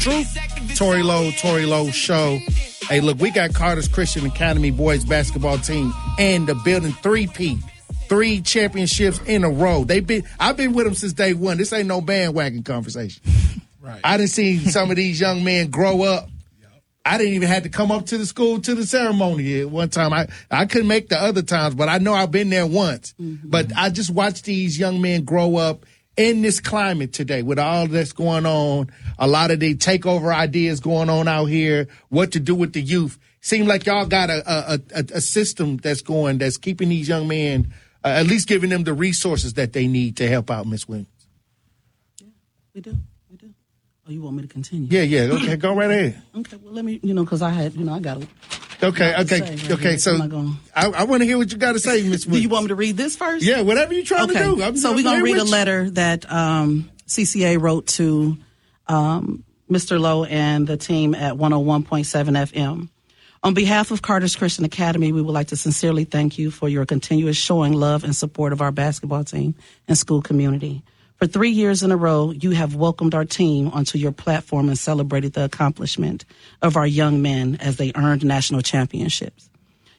truth. Tory Lowe Show. Hey, look, we got Carter's Christian Academy boys basketball team and the building 3P. 3 championships in a row. I've been with them since day one. This ain't no bandwagon conversation. Right. I done seen some of these young men grow up. I didn't even have to come up to the school to the ceremony at one time. I couldn't make the other times, but I know I've been there once. Mm-hmm. But I just watched these young men grow up in this climate today with all that's going on, a lot of the takeover ideas going on out here, what to do with the youth. Seems like y'all got a system that's keeping these young men, at least giving them the resources that they need to help out, Ms. Williams. Yeah, we do. Oh, you want me to continue? Yeah. Okay, go right ahead. Okay, well, let me, because I got to. Okay. So I want to hear what you got to say, Ms. Williams. Do you want me to read this first? Yeah, whatever you're trying to do. So we're going to read a letter that CCA wrote to Mr. Lowe and the team at 101.7 FM. On behalf of Carter's Christian Academy, we would like to sincerely thank you for your continuous showing love and support of our basketball team and school community. For 3 years in a row, you have welcomed our team onto your platform and celebrated the accomplishment of our young men as they earned national championships.